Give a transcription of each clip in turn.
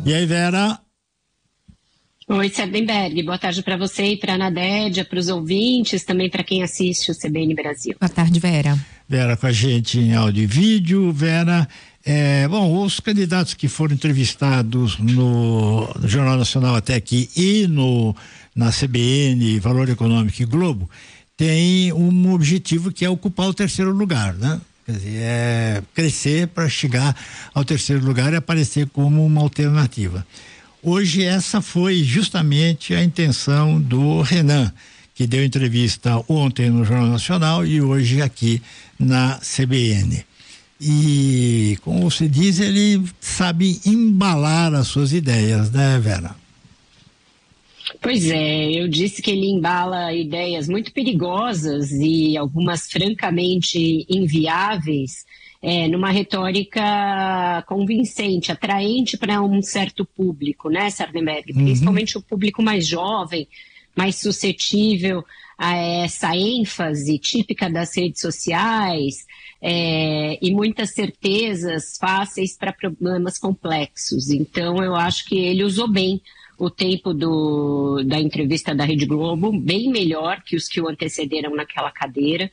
E aí, Vera? Oi, Sardenberg. Boa tarde para você e para a Nadédia, para os ouvintes, também para quem assiste o CBN Brasil. Boa tarde, Vera. Vera com a gente em áudio e vídeo. Vera, bom, os candidatos que foram entrevistados no Jornal Nacional até aqui e na CBN, Valor Econômico e Globo, têm um objetivo que é ocupar o terceiro lugar, né? Quer dizer, é crescer para chegar ao terceiro lugar e aparecer como uma alternativa. Hoje essa foi justamente a intenção do Renan, que deu entrevista ontem no Jornal Nacional e hoje aqui na CBN. E, como você diz, ele sabe embalar as suas ideias, né, Vera? Pois é, eu disse que ele embala ideias muito perigosas e algumas francamente inviáveis, numa retórica convincente, atraente para um certo público, né, Sardenberg? Principalmente o público mais jovem, mais suscetível a essa ênfase típica das redes sociais e muitas certezas fáceis para problemas complexos. Então, eu acho que ele usou bem o tempo da entrevista da Rede Globo, bem melhor que os que o antecederam naquela cadeira.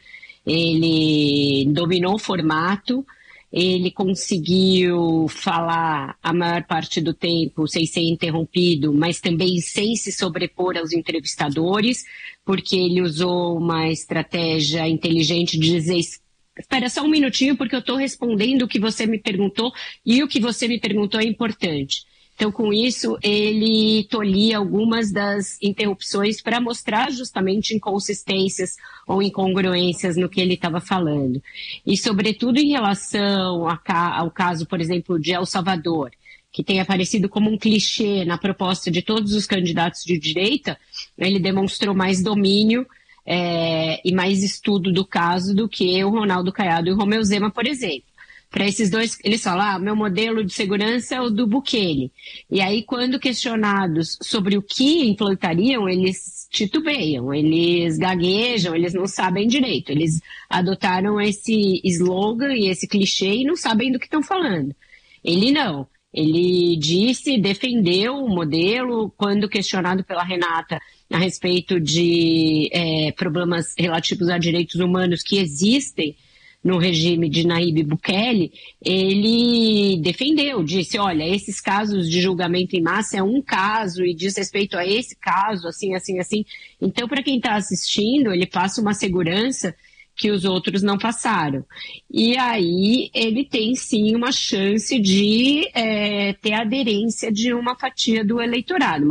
Ele dominou o formato, ele conseguiu falar a maior parte do tempo sem ser interrompido, mas também sem se sobrepor aos entrevistadores, porque ele usou uma estratégia inteligente de dizer: espera só um minutinho, porque eu estou respondendo o que você me perguntou e o que você me perguntou é importante. Então, com isso, ele tolhia algumas das interrupções para mostrar justamente inconsistências ou incongruências no que ele estava falando. E, sobretudo, em relação ao caso, por exemplo, de El Salvador, que tem aparecido como um clichê na proposta de todos os candidatos de direita, ele demonstrou mais domínio e mais estudo do caso do que o Ronaldo Caiado e o Romeu Zema, por exemplo. Para esses dois, eles falam: meu modelo de segurança é o do Bukele. E aí, quando questionados sobre o que implantariam, eles titubeiam, eles gaguejam, eles não sabem direito. Eles adotaram esse slogan e esse clichê e não sabem do que estão falando. Ele não. Ele defendeu o modelo quando questionado pela Renata a respeito de problemas relativos a direitos humanos que existem no regime de Nayib Bukele. Ele defendeu, disse: olha, esses casos de julgamento em massa é um caso e diz respeito a esse caso, assim, assim, assim. Então, para quem está assistindo, ele passa uma segurança que os outros não passaram. E aí ele tem, sim, uma chance de ter aderência de uma fatia do eleitorado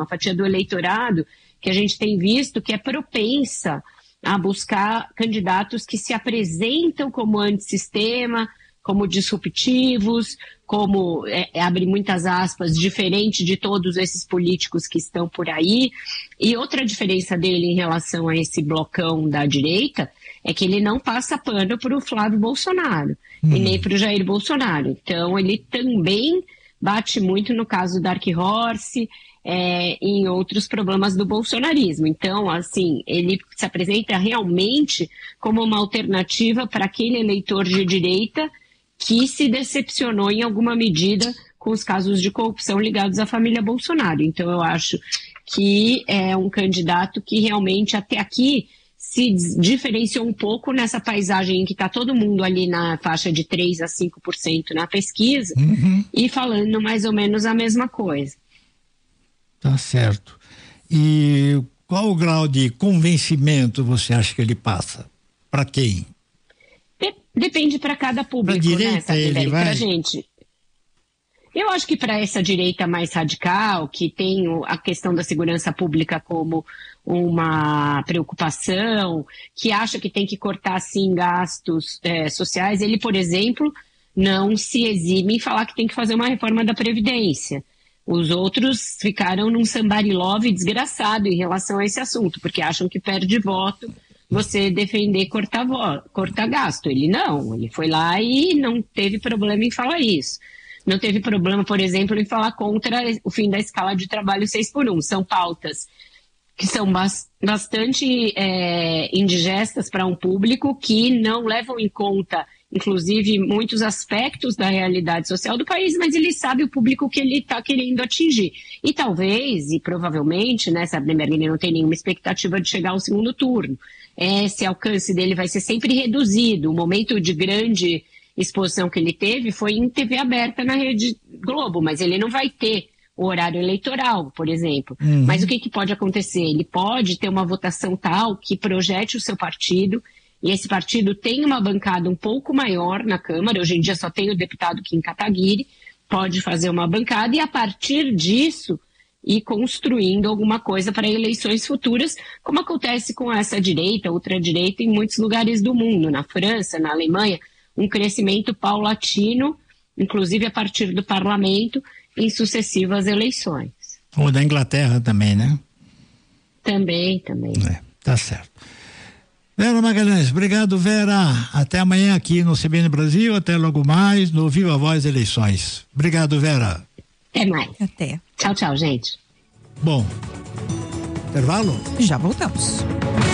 que a gente tem visto que é propensa a buscar candidatos que se apresentam como antissistema, como disruptivos, como, abre muitas aspas, diferente de todos esses políticos que estão por aí. E outra diferença dele em relação a esse blocão da direita é que ele não passa pano para o Flávio Bolsonaro e nem para o Jair Bolsonaro. Então, ele também bate muito no caso da Dark Horse, em outros problemas do bolsonarismo. Então, assim, ele se apresenta realmente como uma alternativa para aquele eleitor de direita que se decepcionou em alguma medida com os casos de corrupção ligados à família Bolsonaro. Então, eu acho que é um candidato que realmente até aqui se diferenciou um pouco nessa paisagem em que está todo mundo ali na faixa de 3% a 5% na pesquisa e falando mais ou menos a mesma coisa. Tá certo. E qual o grau de convencimento você acha que ele passa? Para quem? Depende para cada público, pra direita, né? Ele vai? Pra gente. Eu acho que para essa direita mais radical, que tem a questão da segurança pública como uma preocupação, que acha que tem que cortar, sim, gastos sociais, ele, por exemplo, não se exime em falar que tem que fazer uma reforma da Previdência. Os outros ficaram num somebody love desgraçado em relação a esse assunto, porque acham que perde voto você defender cortar gasto. Ele não, ele foi lá e não teve problema em falar isso. Não teve problema, por exemplo, em falar contra o fim da escala de trabalho 6x1. São pautas que são bastante indigestas para um público que não levam em conta inclusive, muitos aspectos da realidade social do país, mas ele sabe o público que ele está querendo atingir. E talvez, e provavelmente, né, Sardenberg, ele não tem nenhuma expectativa de chegar ao segundo turno. Esse alcance dele vai ser sempre reduzido. O momento de grande exposição que ele teve foi em TV aberta na Rede Globo, mas ele não vai ter o horário eleitoral, por exemplo. Mas o que pode acontecer? Ele pode ter uma votação tal que projete o seu partido, e esse partido tem uma bancada um pouco maior na Câmara. Hoje em dia só tem o deputado Kim Kataguiri, pode fazer uma bancada e, a partir disso, ir construindo alguma coisa para eleições futuras, como acontece com essa direita, ultradireita, em muitos lugares do mundo, na França, na Alemanha, um crescimento paulatino, inclusive a partir do parlamento, em sucessivas eleições. Ou da Inglaterra também, né? Também. Tá certo. Vera Magalhães, obrigado, Vera. Até amanhã aqui no CBN Brasil, até logo mais no Viva Voz Eleições. Obrigado, Vera. Até mais. Até. Tchau, gente. Bom, intervalo? Já voltamos.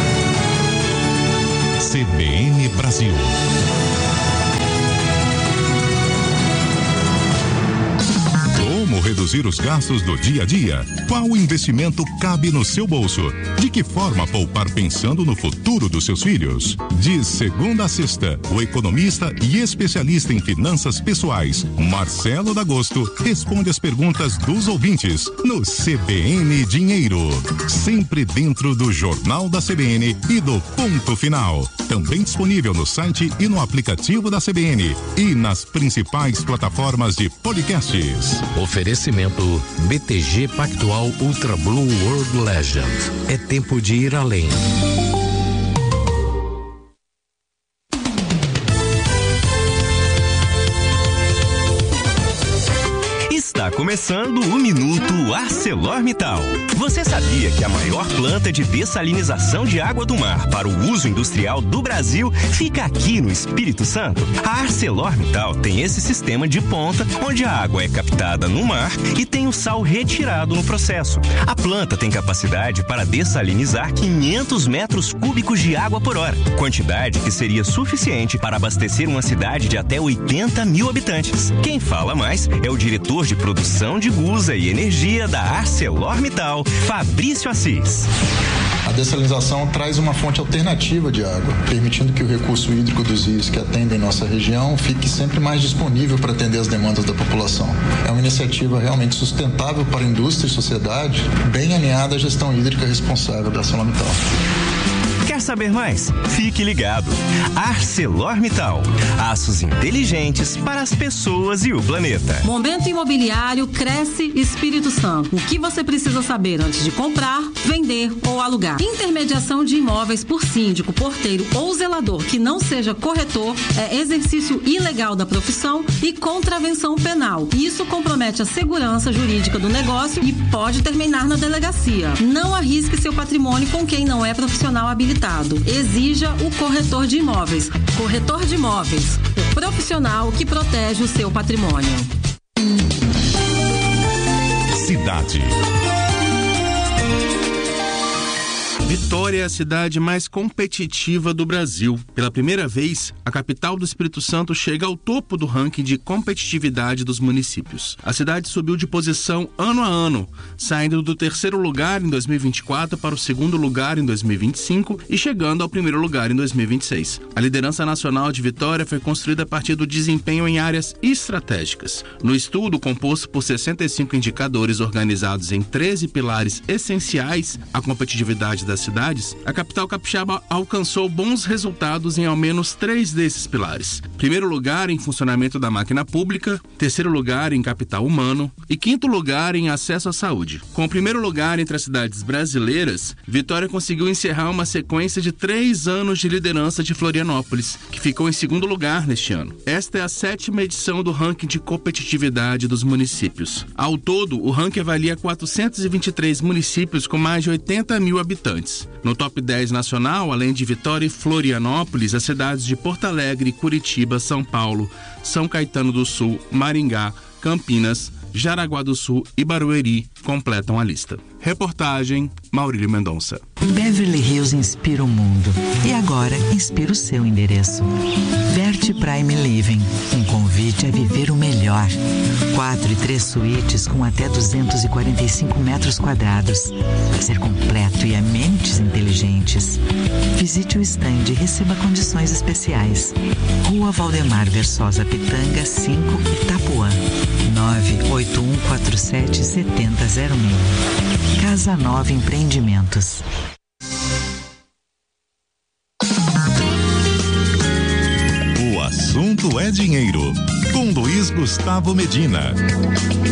CBN Brasil. Como reduzir os gastos do dia a dia? Qual investimento cabe no seu bolso? De que forma poupar pensando no futuro dos seus filhos? De segunda a sexta, o economista e especialista em finanças pessoais, Marcelo D'Agosto, responde as perguntas dos ouvintes no CBN Dinheiro. Sempre dentro do Jornal da CBN e do Ponto Final. Também disponível no site e no aplicativo da CBN e nas principais plataformas de podcasts. Oferecimento BTG Pactual Ultra Blue World Legend. É tempo de ir além. Está começando o Minuto ArcelorMittal. Você sabia que a maior planta de dessalinização de água do mar para o uso industrial do Brasil fica aqui no Espírito Santo? A ArcelorMittal tem esse sistema de ponta onde a água é captada no mar e tem o sal retirado no processo. A planta tem capacidade para dessalinizar 500 metros cúbicos de água por hora, quantidade que seria suficiente para abastecer uma cidade de até 80 mil habitantes. Quem fala mais é o diretor de produção de gusa e energia da ArcelorMittal, Fabrício Assis. A dessalinização traz uma fonte alternativa de água, permitindo que o recurso hídrico dos rios que atendem nossa região fique sempre mais disponível para atender as demandas da população. É uma iniciativa realmente sustentável para a indústria e sociedade, bem alinhada à gestão hídrica responsável da ArcelorMittal. Quer saber mais? Fique ligado. ArcelorMittal. Aços inteligentes para as pessoas e o planeta. Momento Imobiliário Cresce Espírito Santo. O que você precisa saber antes de comprar, vender ou alugar? Intermediação de imóveis por síndico, porteiro ou zelador que não seja corretor é exercício ilegal da profissão e contravenção penal. Isso compromete a segurança jurídica do negócio e pode terminar na delegacia. Não arrisque seu patrimônio com quem não é profissional habilitado. Exija o corretor de imóveis. Corretor de imóveis, o profissional que protege o seu patrimônio. Cidade. Vitória é a cidade mais competitiva do Brasil. Pela primeira vez, a capital do Espírito Santo chega ao topo do ranking de competitividade dos municípios. A cidade subiu de posição ano a ano, saindo do terceiro lugar em 2024 para o segundo lugar em 2025 e chegando ao primeiro lugar em 2026. A liderança nacional de Vitória foi construída a partir do desempenho em áreas estratégicas. No estudo, composto por 65 indicadores organizados em 13 pilares essenciais à competitividade das cidades, a capital capixaba alcançou bons resultados em ao menos 3 desses pilares. Primeiro lugar em funcionamento da máquina pública, terceiro lugar em capital humano e quinto lugar em acesso à saúde. Com o primeiro lugar entre as cidades brasileiras, Vitória conseguiu encerrar uma sequência de 3 anos de liderança de Florianópolis, que ficou em segundo lugar neste ano. Esta é a 7ª edição do ranking de competitividade dos municípios. Ao todo, o ranking avalia 423 municípios com mais de 80 mil habitantes. No top 10 nacional, além de Vitória e Florianópolis, as cidades de Porto Alegre, Curitiba, São Paulo, São Caetano do Sul, Maringá, Campinas, Jaraguá do Sul e Barueri completam a lista. Reportagem Maurílio Mendonça. Beverly Hills inspira o mundo e agora inspira o seu endereço. Verte Prime Living, um convite a viver o melhor. 4 e 3 suítes com até 245 metros quadrados. Ser completo e ambientes inteligentes. Visite o stand e receba condições especiais. Rua Valdemar Versosa Pitanga 5, Itapuã. 981477006. Casa Nova Empreendimentos. O assunto é dinheiro, com Luiz Gustavo Medina.